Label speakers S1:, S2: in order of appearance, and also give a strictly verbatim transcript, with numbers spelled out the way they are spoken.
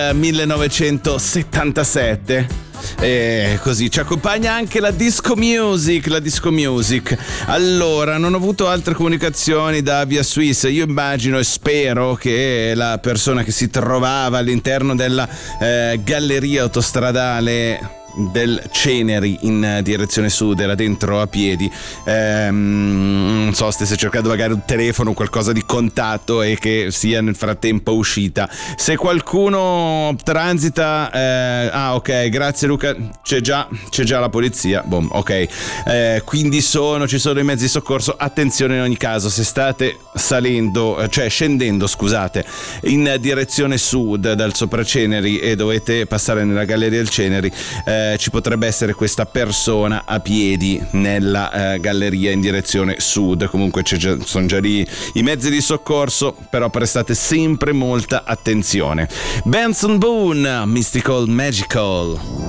S1: millenovecentosettantasette. E così ci accompagna anche la disco music, la disco music. Allora, non ho avuto altre comunicazioni da Via Suisse. Io immagino e spero che la persona che si trovava all'interno della eh, galleria autostradale del Ceneri in direzione sud, era dentro a piedi, ehm, non so, stesse cercando magari un telefono, qualcosa di contatto, e che sia nel frattempo uscita. Se qualcuno transita, eh, ah ok, grazie Luca, c'è già c'è già la polizia, boom, ok, eh, quindi sono ci sono i mezzi di soccorso. Attenzione in ogni caso, se state salendo, cioè scendendo scusate, in direzione sud dal Sopraceneri e dovete passare nella galleria del Ceneri, eh, ci potrebbe essere questa persona a piedi nella eh, galleria in direzione sud. Comunque c'è già, sono già lì i mezzi di soccorso, però prestate sempre molta attenzione. Benson Boone, Mystical Magical.